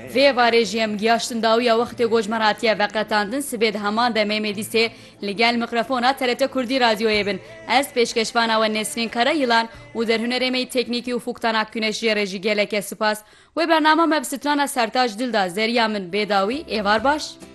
Vê varêjiyem giyaştin dawiya wextê gojmer hatiye veqetandin sibê di heman demê Mêdîsê li gel mikrofona TRT Kurdî radyoyê bin. Ez pêşkeşvana we Nesrîn Karayılan û derhunerê me teknîkî û Fuxtanak Güneşiyê re jî geleke spas. Wê bername me bi strana Sertaç Dilda zeriya min bêdawî êvar baş.